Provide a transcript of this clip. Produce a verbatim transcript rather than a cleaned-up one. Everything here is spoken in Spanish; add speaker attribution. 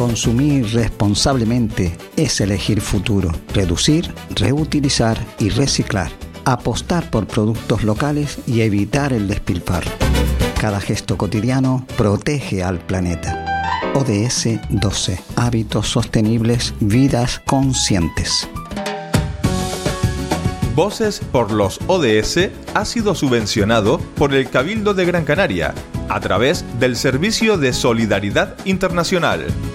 Speaker 1: Consumir responsablemente es elegir futuro. Reducir, reutilizar y reciclar. Apostar por productos locales y evitar el despilfarro. Cada gesto cotidiano protege al planeta. O D S doce. Hábitos sostenibles, vidas conscientes.
Speaker 2: Voces por los O D S ha sido subvencionado por el Cabildo de Gran Canaria a través del Servicio de Solidaridad Internacional.